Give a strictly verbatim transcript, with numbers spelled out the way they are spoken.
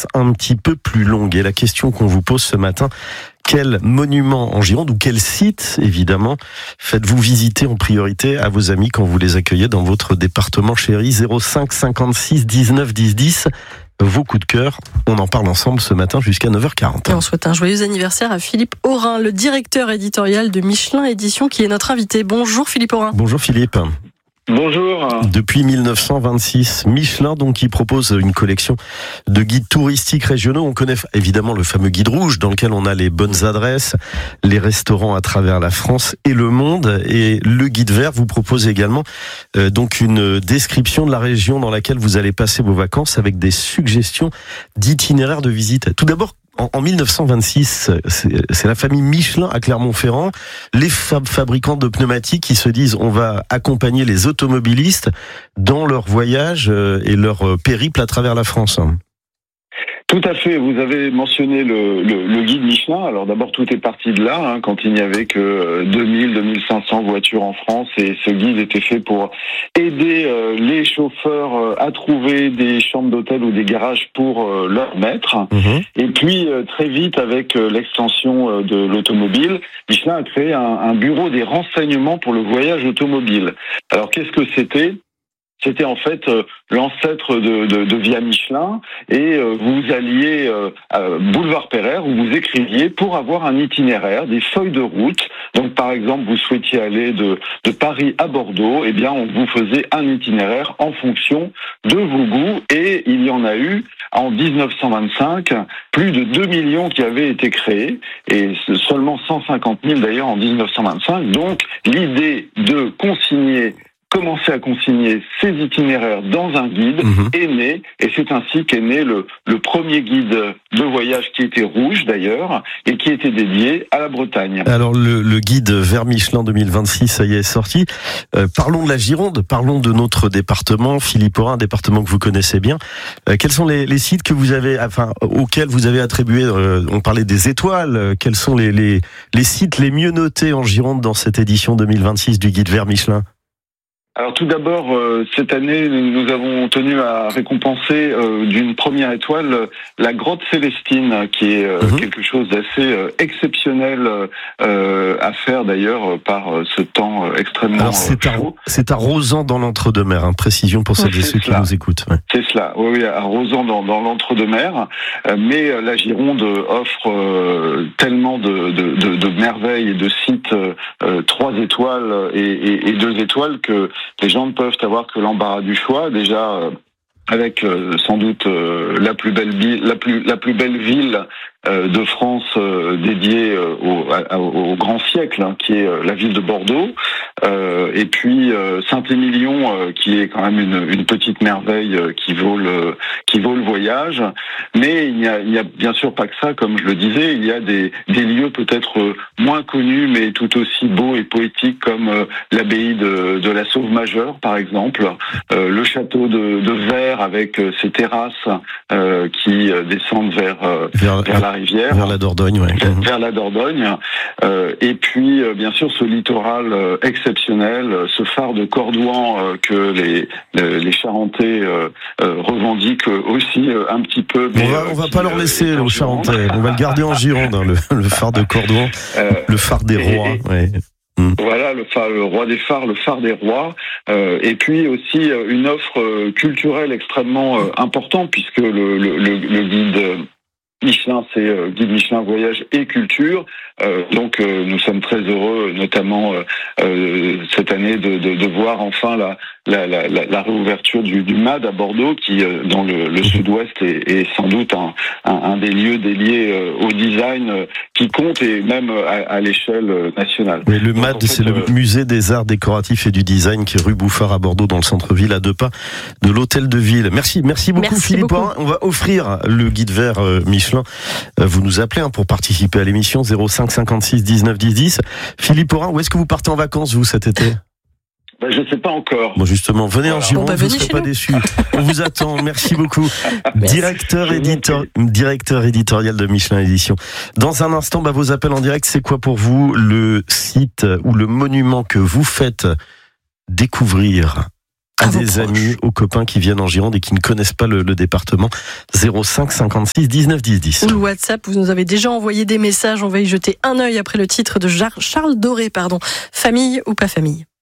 vacances un petit peu plus longues. Et la question qu'on vous pose ce matin, quel monument en Gironde ou quel site, évidemment, faites-vous visiter en priorité à vos amis quand vous les accueillez dans votre département chéri? Zéro cinq cinquante-six dix-neuf dix dix. Vos coups de cœur, on en parle ensemble ce matin jusqu'à neuf heures quarante. Et on souhaite un joyeux anniversaire à Philippe Aurin, le directeur éditorial de Michelin Édition, qui est notre invité. Bonjour Philippe Aurin. Bonjour Philippe. Bonjour. Depuis mille neuf cent vingt-six, Michelin donc qui propose une collection de guides touristiques régionaux. On connaît évidemment le fameux guide rouge dans lequel on a les bonnes adresses, les restaurants à travers la France et le monde. Et le guide vert vous propose également euh, donc une description de la région dans laquelle vous allez passer vos vacances avec des suggestions d'itinéraires de visite. Tout d'abord, En, en mille neuf cent vingt-six, c'est, c'est la famille Michelin à Clermont-Ferrand, les fab- fabricants de pneumatiques qui se disent on va accompagner les automobilistes dans leur voyage et leur périple à travers la France. Tout à fait, vous avez mentionné le, le, le guide Michelin. Alors d'abord, tout est parti de là, hein, quand il n'y avait que deux mille, deux mille cinq cents voitures en France, et ce guide était fait pour aider euh, les chauffeurs euh, à trouver des chambres d'hôtel ou des garages pour euh, leur maître. Mmh. Et puis euh, très vite, avec euh, l'extension euh, de l'automobile, Michelin a créé un, un bureau des renseignements pour le voyage automobile. Alors qu'est-ce que c'était ? C'était en fait euh, l'ancêtre de, de, de Via Michelin, et euh, vous alliez euh, à Boulevard Pereire où vous écriviez pour avoir un itinéraire, des feuilles de route. Donc par exemple, vous souhaitiez aller de, de Paris à Bordeaux, eh bien on vous faisait un itinéraire en fonction de vos goûts, et il y en a eu en dix-neuf cent vingt-cinq plus de deux millions qui avaient été créés, et seulement cent cinquante mille d'ailleurs en dix-neuf cent vingt-cinq. Donc l'idée de consigner commencer à consigner ces itinéraires dans un guide mmh. est né, et c'est ainsi qu'est né le, le premier guide de voyage qui était rouge d'ailleurs, et qui était dédié à la Bretagne. Alors le, le guide vers Michelin deux mille vingt-six, ça y est, sorti. Euh, parlons de la Gironde, parlons de notre département, Philippe Aurin, un département que vous connaissez bien. Euh, quels sont les, les sites que vous avez, enfin, auxquels vous avez attribué, euh, on parlait des étoiles, euh, quels sont les, les, les sites les mieux notés en Gironde dans cette édition deux mille vingt-six du guide vers Michelin? Alors tout d'abord, euh, cette année, nous avons tenu à récompenser euh, d'une première étoile euh, la grotte Célestine, qui est euh, mmh. quelque chose d'assez euh, exceptionnel euh, à faire d'ailleurs par euh, ce temps euh, extrêmement Alors, c'est chaud. À, c'est à Rozan dans l'Entre-deux-Mers, hein, précision pour celles et ceux qui nous écoutent. Ouais. C'est cela, oui, oui, à Rozan dans, dans l'Entre-deux-Mers. Euh, mais euh, la Gironde offre euh, tellement de, de, de, de merveilles et de sites, euh, trois étoiles et, et, et deux étoiles, que les gens ne peuvent avoir que l'embarras du choix. Déjà, euh, avec euh, sans doute euh, la plus belle ville, la plus la plus belle ville euh, de France euh, dédiée euh, au, à, au grand siècle, hein, qui est euh, la ville de Bordeaux, euh, et puis euh, Saint-Émilion, euh, qui est quand même une, une petite merveille euh, qui vaut le qui vaut le voyage. Mais il n'y a, il n'y a bien sûr pas que ça, comme je le disais. Il y a des des lieux peut-être moins connus, mais tout aussi beaux et poétiques, comme euh, l'abbaye de, de la Sauve-Majeure, par exemple, euh, le château de, de Vers avec euh, ses terrasses euh, qui euh, descendent vers euh, vers, vers la rivière, vers la Dordogne, ouais. vers, vers la Dordogne, euh, et puis euh, bien sûr ce littoral euh, exceptionnel, ce phare de Cordouan euh, que les les Charentais euh, euh, revendiquent aussi euh, un petit peu. Mais, on va on va pas euh, leur laisser aux Charentais, on va le garder en Gironde, hein, le, le phare de Cordouan, euh, le phare des rois. Et, ouais. Mmh. Voilà, le, phare, le roi des phares, le phare des rois, euh, et puis aussi euh, une offre euh, culturelle extrêmement euh, importante, puisque le, le, le, le guide euh, Michelin, c'est euh, guide Michelin voyage et culture. Euh, donc euh, nous sommes très heureux, notamment euh, euh, cette année, de, de, de voir enfin la, la, la, la réouverture du, du M A D à Bordeaux, qui euh, dans le, le sud-ouest est, est sans doute un, un, un des lieux dédiés euh, au design euh, qui compte, et même à, à l'échelle nationale. Mais le M A D, c'est euh... le musée des arts décoratifs et du design, qui est rue Bouffard à Bordeaux, dans le centre-ville, à deux pas de l'hôtel de ville. Merci, merci beaucoup merci Philippe. Beaucoup. On va offrir le guide vert euh, Michelin. Vous nous appelez hein, pour participer à l'émission, zéro cinq cinquante-six dix-neuf dix dix. Philippe Aurin, où est-ce que vous partez en vacances, vous, cet été? Ben, je ne sais pas encore. Bon, justement, venez voilà. en Gironde, bon, bah, vous ne serez pas déçus. On vous attend. Merci beaucoup. Merci. Directeur, éditeur, directeur éditorial de Michelin Édition. Dans un instant, bah, vos appels en direct, c'est quoi pour vous le site ou le monument que vous faites découvrir à, À vos des proches. amis, aux copains qui viennent en Gironde et qui ne connaissent pas le, le département. zéro cinq cinquante-six dix-neuf dix dix. Ou le WhatsApp, vous nous avez déjà envoyé des messages, on va y jeter un œil après le titre de Charles Doré, pardon. Famille ou pas famille?